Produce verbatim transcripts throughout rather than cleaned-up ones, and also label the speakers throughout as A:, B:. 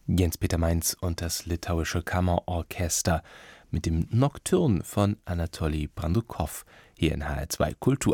A: Jens-Peter Mainz und das Litauische Kammerorchester mit dem Nocturne von Anatoli Brandukow hier in H R zwei Kultur.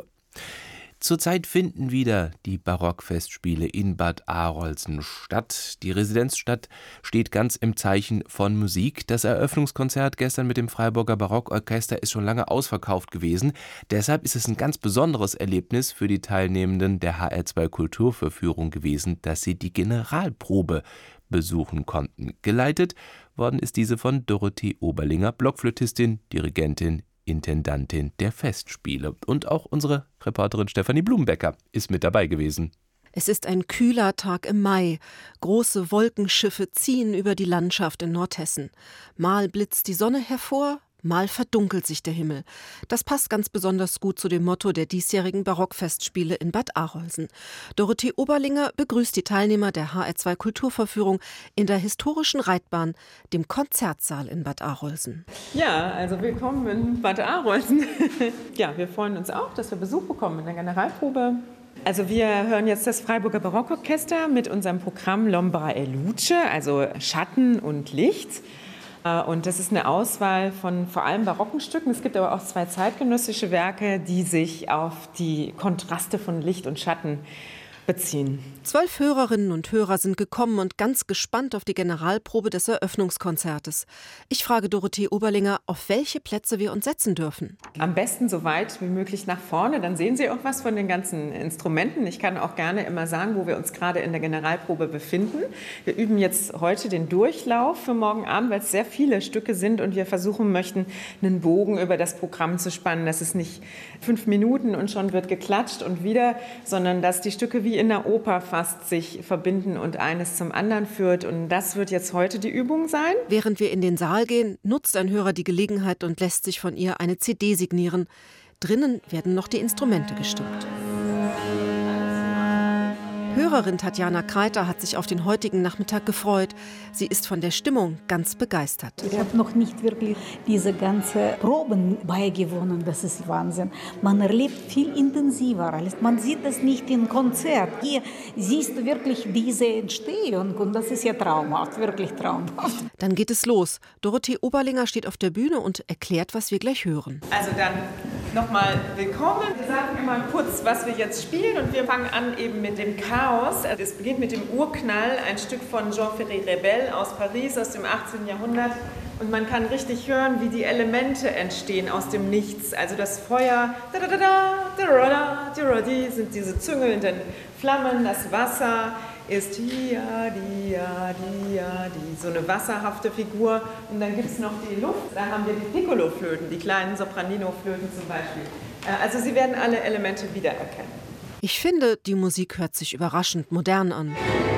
A: Zurzeit finden wieder die Barockfestspiele in Bad Arolsen statt. Die Residenzstadt steht ganz im Zeichen von Musik. Das Eröffnungskonzert gestern mit dem Freiburger Barockorchester ist schon lange ausverkauft gewesen. Deshalb ist es ein ganz besonderes Erlebnis für die Teilnehmenden der H R zwei Kulturverführung gewesen, dass sie die Generalprobe besuchen konnten. Geleitet worden ist diese von Dorothee Oberlinger, Blockflötistin, Dirigentin, Intendantin der Festspiele. Und auch unsere Reporterin Stefanie Blumenbecker ist mit dabei gewesen.
B: Es ist ein kühler Tag im Mai. Große Wolkenschiffe ziehen über die Landschaft in Nordhessen. Mal blitzt die Sonne hervor, mal verdunkelt sich der Himmel. Das passt ganz besonders gut zu dem Motto der diesjährigen Barockfestspiele in Bad Arolsen. Dorothee Oberlinger begrüßt die Teilnehmer der H R zwei Kulturverführung in der historischen Reitbahn, dem Konzertsaal in Bad Arolsen.
C: Ja, also willkommen in Bad Arolsen. Ja, wir freuen uns auch, dass wir Besuch bekommen in der Generalprobe. Also wir hören jetzt das Freiburger Barockorchester mit unserem Programm L'Ombra e Luce, also Schatten und Licht. Und das ist eine Auswahl von vor allem barocken Stücken. Es gibt aber auch zwei zeitgenössische Werke, die sich auf die Kontraste von Licht und Schatten beziehen.
B: Zwölf Hörerinnen und Hörer sind gekommen und ganz gespannt auf die Generalprobe des Eröffnungskonzertes. Ich frage Dorothee Oberlinger, auf welche Plätze wir uns setzen dürfen.
C: Am besten so weit wie möglich nach vorne, dann sehen Sie auch was von den ganzen Instrumenten. Ich kann auch gerne immer sagen, wo wir uns gerade in der Generalprobe befinden. Wir üben jetzt heute den Durchlauf für morgen Abend, weil es sehr viele Stücke sind und wir versuchen möchten, einen Bogen über das Programm zu spannen. Das ist nicht fünf Minuten und schon wird geklatscht und wieder, sondern dass die Stücke wie in der Oper fast sich verbinden und eines zum anderen führt. Und das wird jetzt heute die Übung sein.
B: Während wir in den Saal gehen, nutzt ein Hörer die Gelegenheit und lässt sich von ihr eine C D signieren. Drinnen werden noch die Instrumente gestimmt. Hörerin Tatjana Kreiter hat sich auf den heutigen Nachmittag gefreut. Sie ist von der Stimmung ganz begeistert.
D: Ich habe noch nicht wirklich diese ganzen Proben beigewohnt. Das ist Wahnsinn. Man erlebt viel intensiver alles. Man sieht das nicht im Konzert. Hier siehst du wirklich diese Entstehung und das ist ja traumhaft, wirklich traumhaft.
B: Dann geht es los. Dorothee Oberlinger steht auf der Bühne und erklärt, was wir gleich hören.
C: Also dann nochmal willkommen. Wir sagen immer kurz, was wir jetzt spielen und wir fangen an eben mit dem Chaos. Es beginnt mit dem Urknall, ein Stück von Jean-Ferry Rebel aus Paris aus dem achtzehnten Jahrhundert. Und man kann richtig hören, wie die Elemente entstehen aus dem Nichts. Also das Feuer, da da da da da da, sind diese züngelnden Flammen, das Wasser ist dia, dia, dia, die, so eine wasserhafte Figur. Und dann gibt es noch die Luft, da haben wir die Piccolo-Flöten, die kleinen Sopranino-Flöten zum Beispiel. Also Sie werden alle Elemente wiedererkennen.
B: Ich finde, die Musik hört sich überraschend modern an.